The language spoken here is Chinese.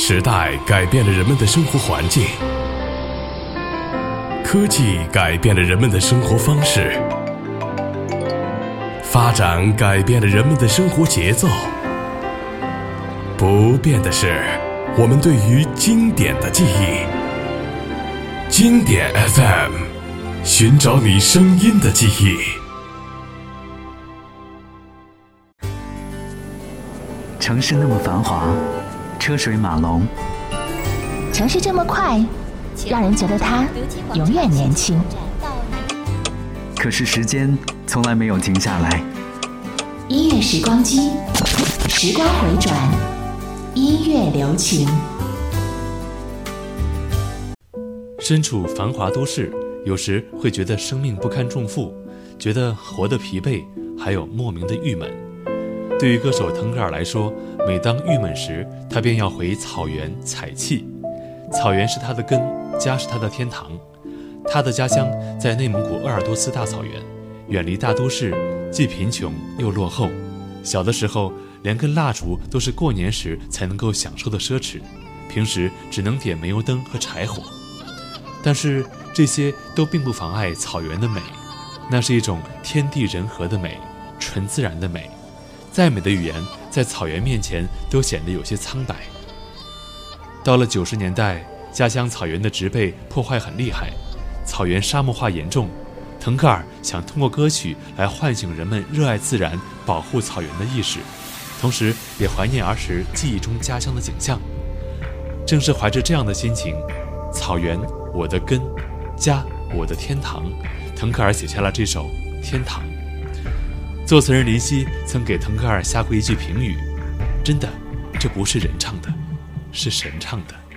时代改变了人们的生活环境，科技改变了人们的生活方式，发展改变了人们的生活节奏。不变的是我们对于经典的记忆。经典 FM， 寻找你声音的记忆。 城市那么繁华，车水马龙， 城市这么快，让人觉得它永远年轻。 可是时间从来没有停下来。 音乐时光机，时光回转，音乐留情。 身处繁华都市，有时会觉得生命不堪重负，觉得活得疲惫，还有莫名的郁闷。对于歌手腾格尔来说，每当郁闷时，他便要回草原采气。草原是他的根，家是他的天堂。他的家乡在内蒙古鄂尔多斯大草原，远离大都市，既贫穷又落后。小的时候，连根蜡烛都是过年时才能够享受的奢侈，平时只能点煤油灯和柴火。但是这些都并不妨碍草原的美，那是一种天地人和的美，纯自然的美。再美的语言在草原面前都显得有些苍白。到了90年代，家乡草原的植被破坏很厉害，草原沙漠化严重。腾格尔想通过歌曲来唤醒人们热爱自然、保护草原的意识，同时也怀念儿时记忆中家乡的景象。正是怀着这样的心情，草原我的根，家我的天堂，腾格尔写下了这首《天堂》。作词人林夕曾给腾格尔下过一句评语：真的，这不是人唱的，是神唱的。